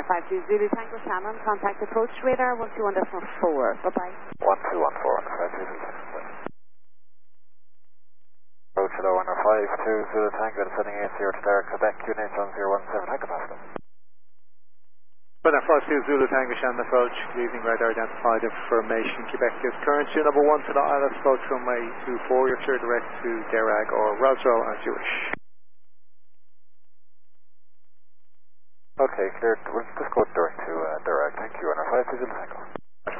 52 Zulu Tango Shannon, contact approach radar 121.4. Bye-bye. 1214, approach hello, 152 Zulu Tango, descending 80 to Derek, Quebec, unit on 017, high capacity. 52 Zulu Tango Shannon approach, good evening, radar identified information, Quebec is current, number 1 to the ILS approach runway 24, you're clear direct to Derag or Roswell as you wish. Okay, clear, we'll just go direct to Derag, thank you, 52 Zulu Tango.